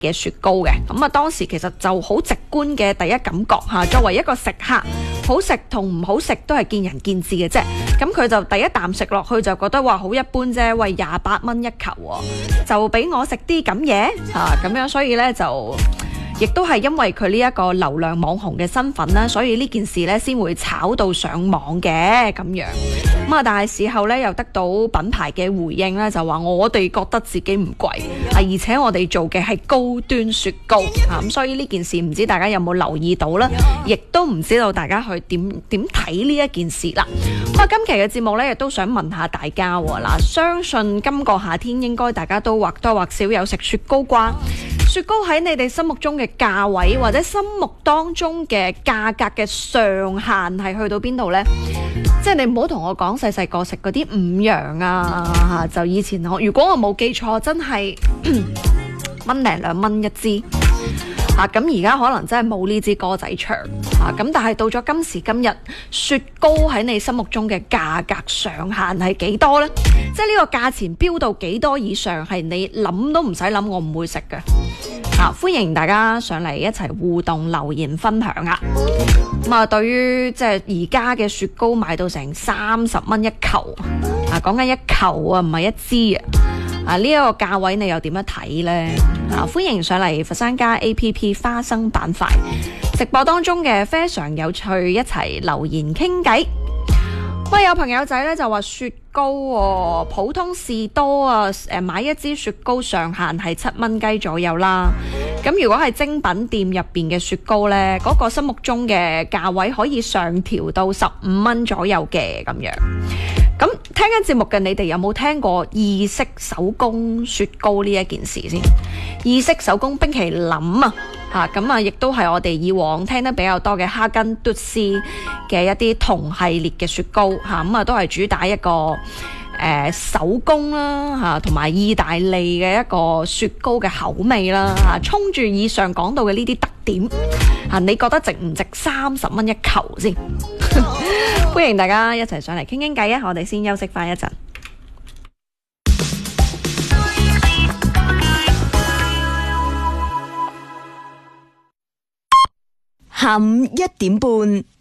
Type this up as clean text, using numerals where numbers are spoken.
嘅雪糕嘅。咁啊，當時其實就好直觀嘅第一感覺嚇，作為一個食客，好食同唔好食都係見仁見智嘅啫。咁佢就第一啖食落去就覺得話好一般啫，喂28蚊一球喎，就俾我食啲咁嘢嚇咁樣，所以呢就。亦都係因為佢呢一個流量網紅嘅身份啦，所以呢件事呢先會炒到上網嘅咁樣。咁啊，但係事後呢又得到品牌嘅回應呢，就話我哋覺得自己唔貴，而且我哋做嘅係高端雪糕咁，所以呢件事唔知大家有冇留意到啦，亦都唔知道大家去點睇呢一件事啦。咁啊，今期嘅節目呢，亦都想問下大家喎，嗱，相信今個夏天應該大家都或多或少有食雪糕啩？雪糕喺你哋心目中嘅價位或者心目當中嘅價格嘅上限係去到邊度呢？即係你唔好同我講細細個食嗰啲五羊啊，就以前如果我冇記錯，真係蚊零2蚊一支。咁而家可能真係冇呢支歌仔唱咁，但係到咗今時今日，雪糕喺你心目中嘅價格上限係幾多呢？即係呢個價錢飆到幾多以上係你諗都唔使諗，我唔會食嘅。歡迎大家上嚟一齊互動留言分享啊！咁啊，對於即係而家嘅雪糕賣到成30蚊一球講緊一球啊，唔係一支啊！呢一個價位你又點樣睇呢？歡迎上嚟佛山家 APP 花生板塊直播當中嘅非常有趣，一齊留言傾偈。喂，有朋友仔咧就話雪糕普通士多買一支雪糕上限係7蚊雞左右啦。咁如果係精品店入邊嘅雪糕呢，嗰個心目中嘅價位可以上調到15蚊左右嘅咁樣。咁聽緊節目嘅你哋有冇聽過意式手工雪糕呢一件事先？意式手工冰淇淋咁亦都係我哋以往聽得比較多嘅哈根達斯嘅一啲同系列嘅雪糕咁都係主打一個手工啦同埋意大利嘅一個雪糕嘅口味啦衝住以上講到嘅呢啲特點你覺得值唔值30蚊一球先？歡迎大家一齊上嚟傾傾偈啊！我哋先休息翻一陣。 下午1點半。